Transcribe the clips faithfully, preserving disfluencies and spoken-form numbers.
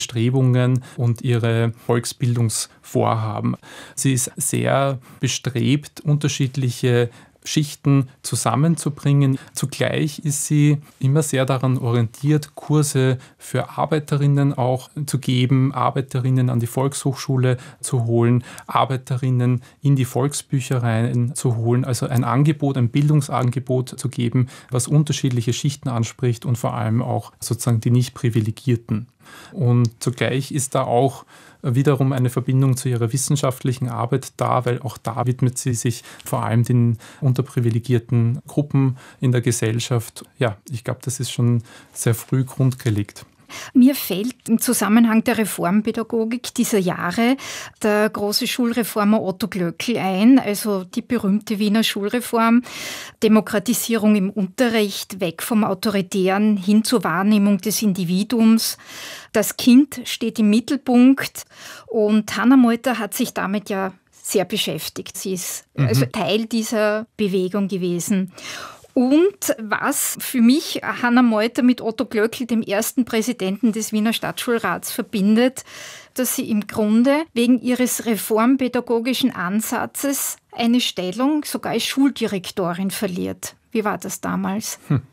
Strebungen und ihre Volksbildungsvorhaben. Sie ist sehr bestrebt, unterschiedliche Schichten zusammenzubringen. Zugleich ist sie immer sehr daran orientiert, Kurse für Arbeiterinnen auch zu geben, Arbeiterinnen an die Volkshochschule zu holen, Arbeiterinnen in die Volksbüchereien zu holen, also ein Angebot, ein Bildungsangebot zu geben, was unterschiedliche Schichten anspricht und vor allem auch sozusagen die Nicht-Privilegierten. Und zugleich ist da auch wiederum eine Verbindung zu ihrer wissenschaftlichen Arbeit da, weil auch da widmet sie sich vor allem den unterprivilegierten Gruppen in der Gesellschaft. Ja, ich glaube, das ist schon sehr früh grundgelegt. Mir fällt im Zusammenhang der Reformpädagogik dieser Jahre der große Schulreformer Otto Glöckl ein, also die berühmte Wiener Schulreform, Demokratisierung im Unterricht, weg vom Autoritären hin zur Wahrnehmung des Individuums. Das Kind steht im Mittelpunkt und Hannah Meuter hat sich damit ja sehr beschäftigt. Sie ist mhm. also Teil dieser Bewegung gewesen. Und was für mich Hannah Meuter mit Otto Glöckl, dem ersten Präsidenten des Wiener Stadtschulrats, verbindet, dass sie im Grunde wegen ihres reformpädagogischen Ansatzes eine Stellung sogar als Schuldirektorin verliert. Wie war das damals? Hm.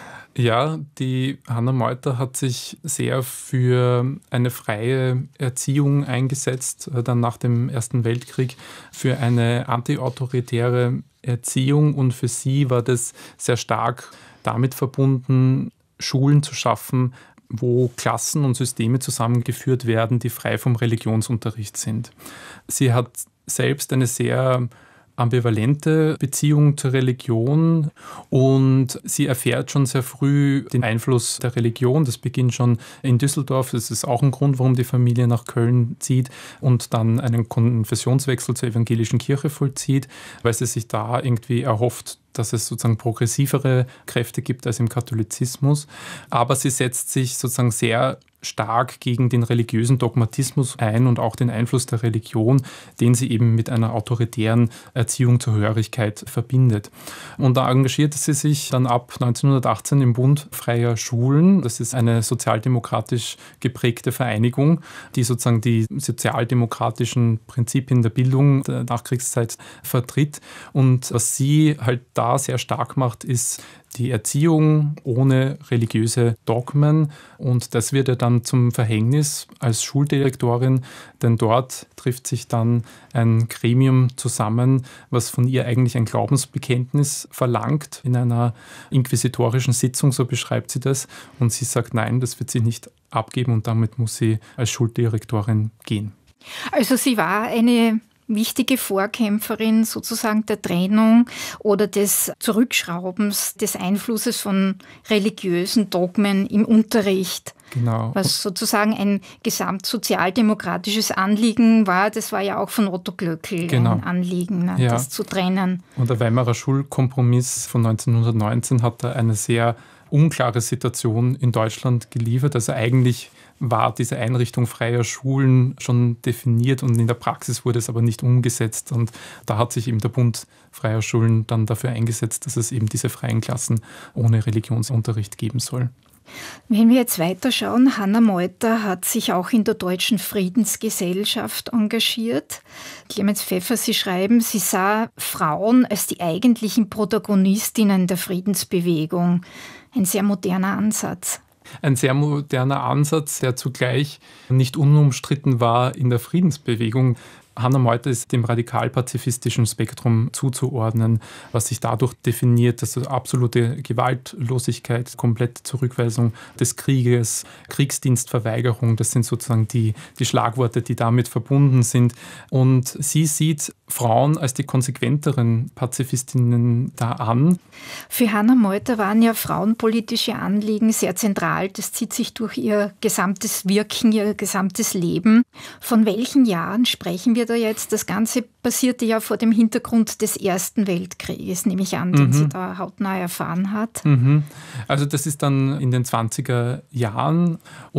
Ja, die Hannah Meuter hat sich sehr für eine freie Erziehung eingesetzt, dann nach dem Ersten Weltkrieg für eine antiautoritäre Erziehung, und für sie war das sehr stark damit verbunden, Schulen zu schaffen, wo Klassen und Systeme zusammengeführt werden, die frei vom Religionsunterricht sind. Sie hat selbst eine sehr ambivalente Beziehung zur Religion und sie erfährt schon sehr früh den Einfluss der Religion. Das beginnt schon in Düsseldorf. Das ist auch ein Grund, warum die Familie nach Köln zieht und dann einen Konfessionswechsel zur evangelischen Kirche vollzieht, weil sie sich da irgendwie erhofft, dass es sozusagen progressivere Kräfte gibt als im Katholizismus. Aber sie setzt sich sozusagen sehr stark gegen den religiösen Dogmatismus ein und auch den Einfluss der Religion, den sie eben mit einer autoritären Erziehung zur Hörigkeit verbindet. Und da engagierte sie sich dann ab neunzehnhundertachtzehn im Bund Freier Schulen. Das ist eine sozialdemokratisch geprägte Vereinigung, die sozusagen die sozialdemokratischen Prinzipien der Bildung der Nachkriegszeit vertritt. Und was sie halt da sehr stark macht, ist die Erziehung ohne religiöse Dogmen, und das wird ja dann zum Verhängnis als Schuldirektorin, denn dort trifft sich dann ein Gremium zusammen, was von ihr eigentlich ein Glaubensbekenntnis verlangt in einer inquisitorischen Sitzung, so beschreibt sie das, und sie sagt, nein, das wird sie nicht abgeben, und damit muss sie als Schuldirektorin gehen. Also sie war eine wichtige Vorkämpferin sozusagen der Trennung oder des Zurückschraubens des Einflusses von religiösen Dogmen im Unterricht. Genau. Was sozusagen ein gesamtsozialdemokratisches Anliegen war. Das war ja auch von Otto Glöckl genau. ein Anliegen, ne, ja. das zu trennen. Und der Weimarer Schulkompromiss von neunzehnhundertneunzehn hat da eine sehr unklare Situation in Deutschland geliefert. Also eigentlich war diese Einrichtung freier Schulen schon definiert und in der Praxis wurde es aber nicht umgesetzt. Und da hat sich eben der Bund Freier Schulen dann dafür eingesetzt, dass es eben diese freien Klassen ohne Religionsunterricht geben soll. Wenn wir jetzt weiterschauen, Hannah Meuter hat sich auch in der Deutschen Friedensgesellschaft engagiert. Clemens Pfeffer, Sie schreiben, sie sah Frauen als die eigentlichen Protagonistinnen der Friedensbewegung. Ein sehr moderner Ansatz. Ein sehr moderner Ansatz, der zugleich nicht unumstritten war in der Friedensbewegung. Hannah Meuter ist dem radikal-pazifistischen Spektrum zuzuordnen, was sich dadurch definiert, dass absolute Gewaltlosigkeit, komplette Zurückweisung des Krieges, Kriegsdienstverweigerung, das sind sozusagen die, die Schlagworte, die damit verbunden sind. Und sie sieht Frauen als die konsequenteren Pazifistinnen da an. Für Hannah Meuter waren ja frauenpolitische Anliegen sehr zentral. Das zieht sich durch ihr gesamtes Wirken, ihr gesamtes Leben. Von welchen Jahren sprechen wir da jetzt? Das Ganze passierte ja vor dem Hintergrund des Ersten Weltkrieges, nehme ich an, den mhm. sie da hautnah erfahren hat. Mhm. Also das ist dann in den zwanziger Jahren,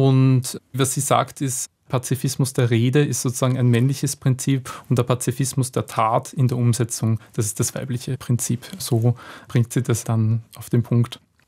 und was sie sagt ist, Pazifismus der Rede ist sozusagen ein männliches Prinzip und der Pazifismus der Tat in der Umsetzung, das ist das weibliche Prinzip. So bringt sie das dann auf den Punkt.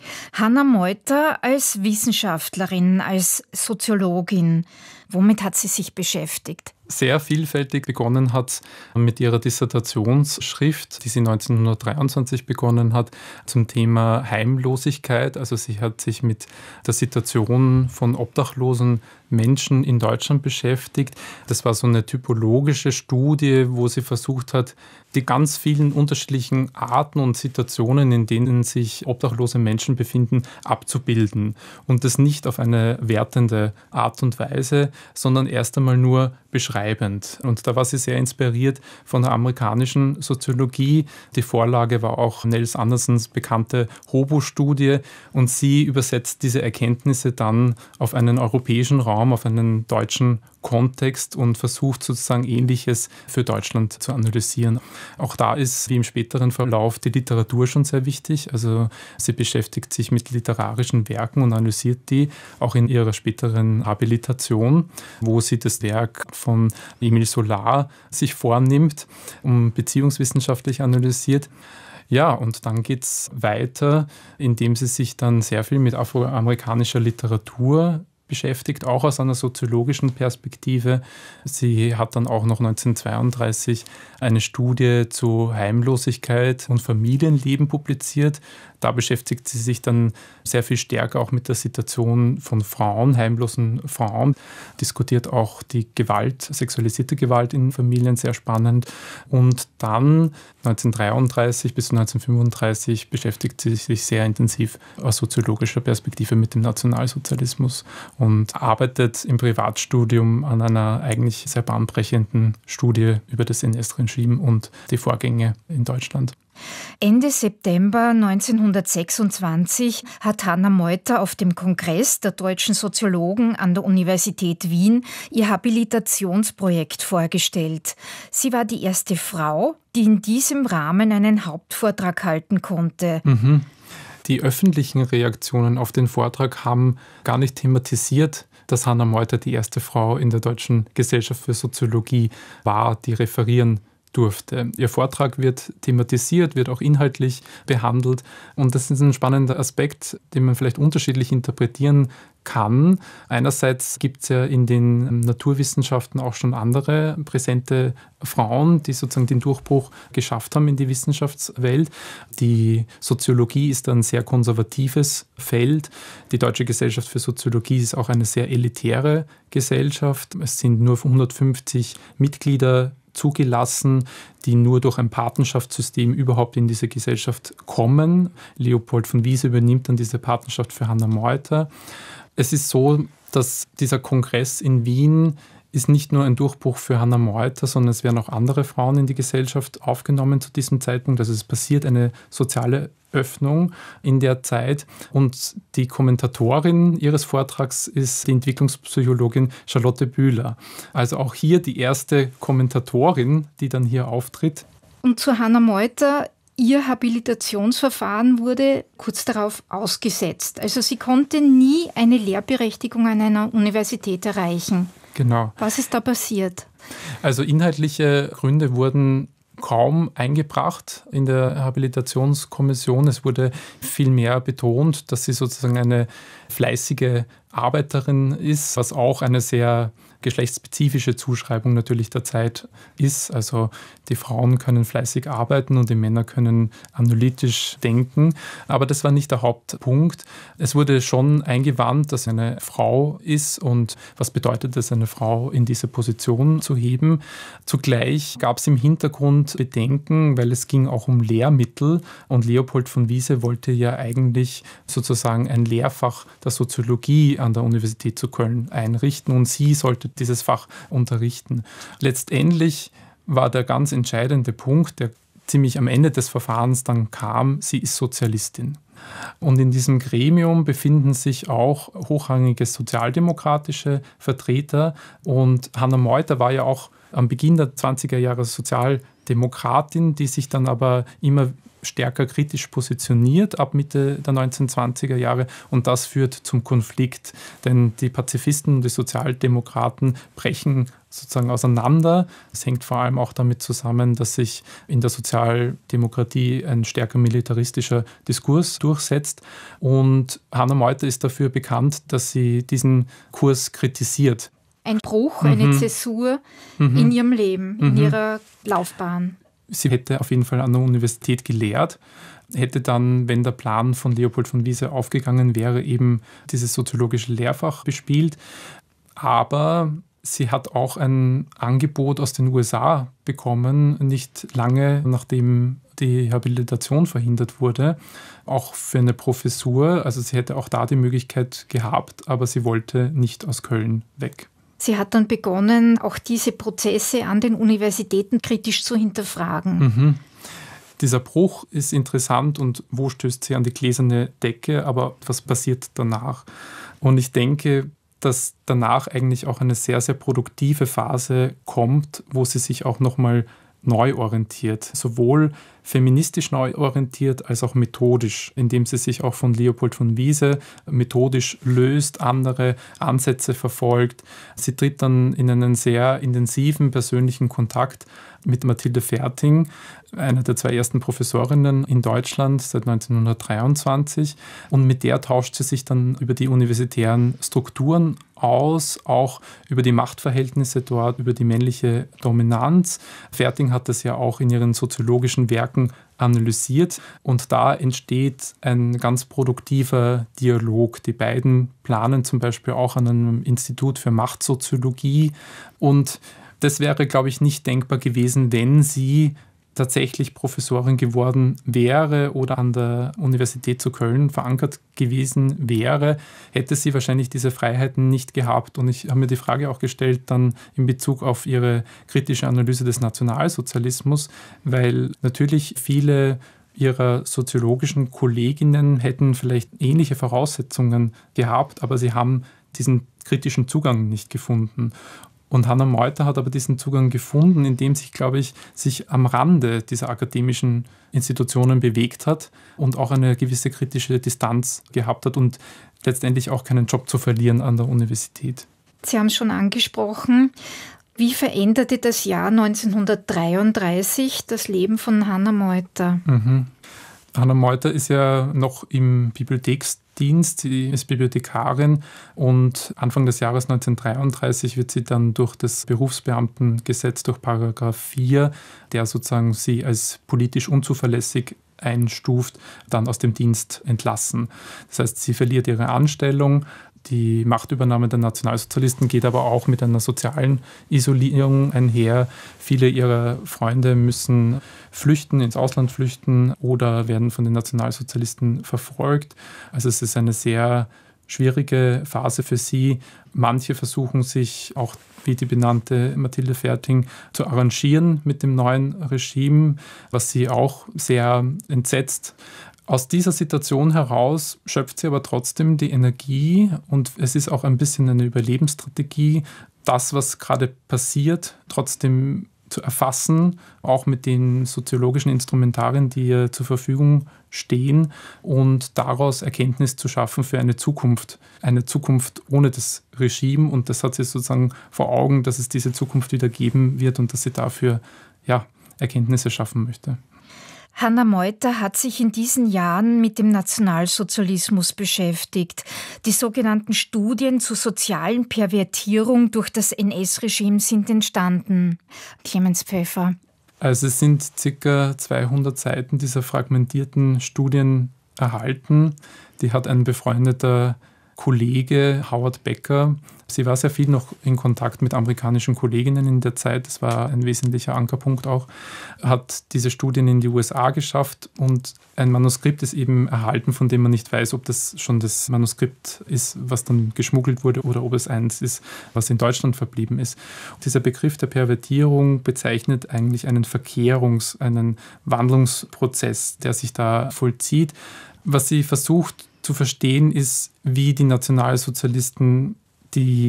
Hannah Meuter als Wissenschaftlerin, als Soziologin, womit hat sie sich beschäftigt? Sehr vielfältig. Begonnen hat mit ihrer Dissertationsschrift, die sie neunzehnhundertdreiundzwanzig begonnen hat, zum Thema Heimlosigkeit. Also sie hat sich mit der Situation von obdachlosen Menschen in Deutschland beschäftigt. Das war so eine typologische Studie, wo sie versucht hat, die ganz vielen unterschiedlichen Arten und Situationen, in denen sich obdachlose Menschen befinden, abzubilden. Und das nicht auf eine wertende Art und Weise, sondern erst einmal nur beschreibend. Und da war sie sehr inspiriert von der amerikanischen Soziologie. Die Vorlage war auch Nels Andersons bekannte Hobo-Studie. Und sie übersetzt diese Erkenntnisse dann auf einen europäischen Raum, auf einen deutschen Kontext und versucht sozusagen Ähnliches für Deutschland zu analysieren. Auch da ist, wie im späteren Verlauf, die Literatur schon sehr wichtig. Also sie beschäftigt sich mit literarischen Werken und analysiert die, auch in ihrer späteren Habilitation, wo sie das Werk von Émile Zola sich vornimmt und beziehungswissenschaftlich analysiert. Ja, und dann geht es weiter, indem sie sich dann sehr viel mit afroamerikanischer Literatur beschäftigt, auch aus einer soziologischen Perspektive. Sie hat dann auch noch neunzehnhundertzweiunddreißig eine Studie zu Heimlosigkeit und Familienleben publiziert. Da beschäftigt sie sich dann sehr viel stärker auch mit der Situation von Frauen, heimlosen Frauen, diskutiert auch die Gewalt, sexualisierte Gewalt in Familien, sehr spannend. Und dann neunzehnhundertdreiunddreißig bis neunzehnhundertfünfunddreißig beschäftigt sie sich sehr intensiv aus soziologischer Perspektive mit dem Nationalsozialismus und arbeitet im Privatstudium an einer eigentlich sehr bahnbrechenden Studie über das N S-Regime und die Vorgänge in Deutschland. Ende September neunzehnhundertsechsundzwanzig hat Hannah Meuter auf dem Kongress der deutschen Soziologen an der Universität Wien ihr Habilitationsprojekt vorgestellt. Sie war die erste Frau, die in diesem Rahmen einen Hauptvortrag halten konnte. Mhm. Die öffentlichen Reaktionen auf den Vortrag haben gar nicht thematisiert, dass Hannah Meuter die erste Frau in der Deutschen Gesellschaft für Soziologie war, die referieren durfte. Ihr Vortrag wird thematisiert, wird auch inhaltlich behandelt und das ist ein spannender Aspekt, den man vielleicht unterschiedlich interpretieren kann. Einerseits gibt es ja in den Naturwissenschaften auch schon andere präsente Frauen, die sozusagen den Durchbruch geschafft haben in die Wissenschaftswelt. Die Soziologie ist ein sehr konservatives Feld. Die Deutsche Gesellschaft für Soziologie ist auch eine sehr elitäre Gesellschaft. Es sind nur hundertfünfzig Mitglieder zugelassen, die nur durch ein Patenschaftssystem überhaupt in diese Gesellschaft kommen. Leopold von Wiese übernimmt dann diese Patenschaft für Hannah Meuter. Es ist so, dass dieser Kongress in Wien ist nicht nur ein Durchbruch für Hannah Meuter, sondern es werden auch andere Frauen in die Gesellschaft aufgenommen zu diesem Zeitpunkt. Also es passiert eine soziale Öffnung in der Zeit. Und die Kommentatorin ihres Vortrags ist die Entwicklungspsychologin Charlotte Bühler. Also auch hier die erste Kommentatorin, die dann hier auftritt. Und zu Hannah Meuter, ihr Habilitationsverfahren wurde kurz darauf ausgesetzt. Also sie konnte nie eine Lehrberechtigung an einer Universität erreichen. Genau. Was ist da passiert? Also inhaltliche Gründe wurden kaum eingebracht in der Habilitationskommission. Es wurde viel mehr betont, dass sie sozusagen eine fleißige Arbeiterin ist, was auch eine sehr geschlechtsspezifische Zuschreibung natürlich der Zeit ist. Also die Frauen können fleißig arbeiten und die Männer können analytisch denken. Aber das war nicht der Hauptpunkt. Es wurde schon eingewandt, dass eine Frau ist und was bedeutet es, eine Frau in diese Position zu heben. Zugleich gab es im Hintergrund Bedenken, weil es ging auch um Lehrmittel und Leopold von Wiese wollte ja eigentlich sozusagen ein Lehrfach der Soziologie an der Universität zu Köln einrichten und sie sollte dieses Fach unterrichten. Letztendlich war der ganz entscheidende Punkt, der ziemlich am Ende des Verfahrens dann kam, sie ist Sozialistin. Und in diesem Gremium befinden sich auch hochrangige sozialdemokratische Vertreter und Hannah Meuter war ja auch am Beginn der zwanziger Jahre Sozial Demokratin, die sich dann aber immer stärker kritisch positioniert ab Mitte der neunzehnhundertzwanziger Jahre, und das führt zum Konflikt, denn die Pazifisten und die Sozialdemokraten brechen sozusagen auseinander. Es hängt vor allem auch damit zusammen, dass sich in der Sozialdemokratie ein stärker militaristischer Diskurs durchsetzt, und Hannah Meuter ist dafür bekannt, dass sie diesen Kurs kritisiert. Ein Bruch, mhm. eine Zäsur mhm. in ihrem Leben, in mhm. ihrer Laufbahn. Sie hätte auf jeden Fall an der Universität gelehrt, hätte dann, wenn der Plan von Leopold von Wiese aufgegangen wäre, eben dieses soziologische Lehrfach bespielt. Aber sie hat auch ein Angebot aus den U S A bekommen, nicht lange nachdem die Habilitation verhindert wurde, auch für eine Professur. Also sie hätte auch da die Möglichkeit gehabt, aber sie wollte nicht aus Köln weg. Sie hat dann begonnen, auch diese Prozesse an den Universitäten kritisch zu hinterfragen. Mhm. Dieser Bruch ist interessant, und wo stößt sie an die gläserne Decke, aber was passiert danach? Und ich denke, dass danach eigentlich auch eine sehr, sehr produktive Phase kommt, wo sie sich auch nochmal neu orientiert, sowohl feministisch neu orientiert als auch methodisch, indem sie sich auch von Leopold von Wiese methodisch löst, andere Ansätze verfolgt. Sie tritt dann in einen sehr intensiven persönlichen Kontakt mit Mathilde Ferting, einer der zwei ersten Professorinnen in Deutschland seit neunzehnhundertdreiundzwanzig. Und mit der tauscht sie sich dann über die universitären Strukturen aus, auch über die Machtverhältnisse dort, über die männliche Dominanz. Ferting hat das ja auch in ihren soziologischen Werken analysiert, und da entsteht ein ganz produktiver Dialog. Die beiden planen zum Beispiel auch an einem Institut für Machtsoziologie, und das wäre, glaube ich, nicht denkbar gewesen, wenn sie tatsächlich Professorin geworden wäre oder an der Universität zu Köln verankert gewesen wäre, hätte sie wahrscheinlich diese Freiheiten nicht gehabt. Und ich habe mir die Frage auch gestellt dann in Bezug auf ihre kritische Analyse des Nationalsozialismus, weil natürlich viele ihrer soziologischen Kolleginnen hätten vielleicht ähnliche Voraussetzungen gehabt, aber sie haben diesen kritischen Zugang nicht gefunden. Und Hannah Meuter hat aber diesen Zugang gefunden, indem sich, glaube ich, sich am Rande dieser akademischen Institutionen bewegt hat und auch eine gewisse kritische Distanz gehabt hat und letztendlich auch keinen Job zu verlieren an der Universität. Sie haben es schon angesprochen. Wie veränderte das Jahr neunzehnhundertdreiunddreißig das Leben von Hannah Meuter? Mhm. Hannah Meuter ist ja noch im Bibliotheksdienst, sie ist Bibliothekarin, und Anfang des Jahres neunzehnhundertdreiunddreißig wird sie dann durch das Berufsbeamtengesetz, durch Paragraph vier, der sozusagen sie als politisch unzuverlässig einstuft, dann aus dem Dienst entlassen. Das heißt, sie verliert ihre Anstellung. Die Machtübernahme der Nationalsozialisten geht aber auch mit einer sozialen Isolierung einher. Viele ihrer Freunde müssen flüchten, ins Ausland flüchten oder werden von den Nationalsozialisten verfolgt. Also es ist eine sehr schwierige Phase für sie. Manche versuchen sich auch, wie die benannte Mathilde Ferting, zu arrangieren mit dem neuen Regime, was sie auch sehr entsetzt. Aus dieser Situation heraus schöpft sie aber trotzdem die Energie, und es ist auch ein bisschen eine Überlebensstrategie, das, was gerade passiert, trotzdem zu erfassen, auch mit den soziologischen Instrumentarien, die ihr zur Verfügung stehen, und daraus Erkenntnis zu schaffen für eine Zukunft, eine Zukunft ohne das Regime, und das hat sie sozusagen vor Augen, dass es diese Zukunft wieder geben wird und dass sie dafür ja, Erkenntnisse schaffen möchte. Hannah Meuter hat sich in diesen Jahren mit dem Nationalsozialismus beschäftigt. Die sogenannten Studien zur sozialen Pervertierung durch das N S-Regime sind entstanden. Clemens Pfeffer. Also es sind ca. zweihundert Seiten dieser fragmentierten Studien erhalten. Die hat ein befreundeter Kollege, Howard Becker. Sie war sehr viel noch in Kontakt mit amerikanischen Kolleginnen in der Zeit. Das war ein wesentlicher Ankerpunkt auch. Hat diese Studien in die U S A geschafft, und ein Manuskript ist eben erhalten, von dem man nicht weiß, ob das schon das Manuskript ist, was dann geschmuggelt wurde, oder ob es eins ist, was in Deutschland verblieben ist. Und dieser Begriff der Pervertierung bezeichnet eigentlich einen Verkehrungs-, einen Wandlungsprozess, der sich da vollzieht. Was sie versucht zu verstehen ist, wie die Nationalsozialisten die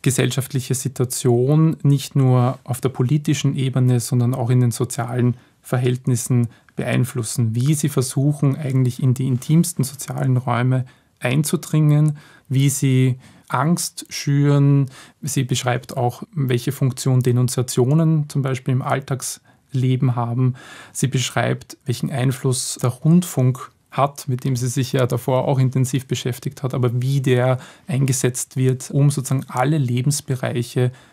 gesellschaftliche Situation nicht nur auf der politischen Ebene, sondern auch in den sozialen Verhältnissen beeinflussen, wie sie versuchen, eigentlich in die intimsten sozialen Räume einzudringen, wie sie Angst schüren. Sie beschreibt auch, welche Funktion Denunziationen zum Beispiel im Alltagsleben haben. Sie beschreibt, welchen Einfluss der Rundfunk hat, mit dem sie sich ja davor auch intensiv beschäftigt hat, aber wie der eingesetzt wird, um sozusagen alle Lebensbereiche